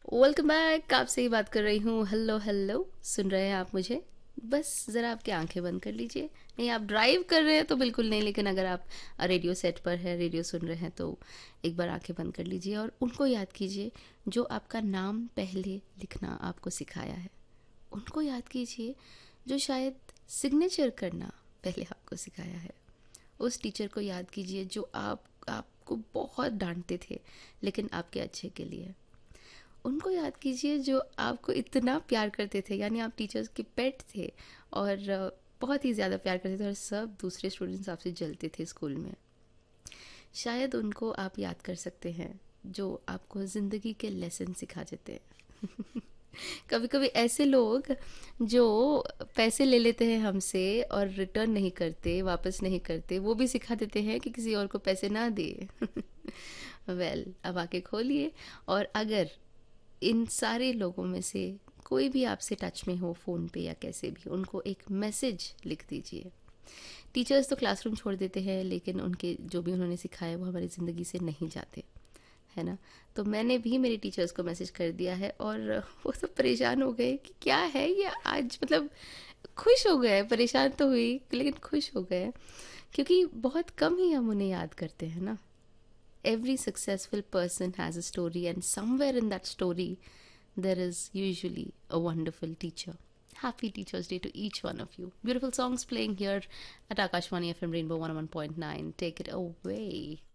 Welcome back. आपसे ही बात कर रही हूँ। हेलो हेलो, सुन रहे हैं आप मुझे? बस ज़रा आपकी आंखें बंद कर लीजिए। नहीं, आप ड्राइव कर रहे हैं तो बिल्कुल नहीं, लेकिन अगर आप रेडियो सेट पर है, रेडियो सुन रहे हैं, तो एक बार आंखें बंद कर लीजिए और उनको याद कीजिए जो आपका नाम पहले लिखना आपको सिखाया है। उनको याद कीजिए जो शायद सिग्नेचर करना पहले आपको सिखाया है। उस टीचर को याद कीजिए जो आपको बहुत डांटते थे, लेकिन आपके अच्छे के लिए। उनको याद कीजिए जो आपको इतना प्यार करते थे, यानी आप टीचर्स के पेट थे और बहुत ही ज़्यादा प्यार करते थे और सब दूसरे स्टूडेंट्स आपसे जलते थे स्कूल में। शायद उनको आप याद कर सकते हैं जो आपको ज़िंदगी के लेसन सिखा देते हैं। कभी कभी ऐसे लोग जो पैसे ले लेते हैं हमसे और रिटर्न नहीं करते, वापस नहीं करते, वो भी सिखा देते हैं कि किसी और को पैसे ना दे। वेल, अब आके खोलिए और अगर इन सारे लोगों में से कोई भी आपसे टच में हो, फ़ोन पे या कैसे भी, उनको एक मैसेज लिख दीजिए। टीचर्स तो क्लासरूम छोड़ देते हैं, लेकिन उनके जो भी उन्होंने सिखाया वो हमारी ज़िंदगी से नहीं जाते, है ना? तो मैंने भी मेरे टीचर्स को मैसेज कर दिया है और वो सब परेशान हो गए कि क्या है ये आज, मतलब खुश हो गए। परेशान तो हुई लेकिन खुश हो गए, क्योंकि बहुत कम ही हम उन्हें याद करते हैं ना। Every successful person has a story, and somewhere in that story, there is usually a wonderful teacher. Happy Teachers' Day to each one of you. Beautiful songs playing here at Akashvani FM Rainbow 101.9. Take it away.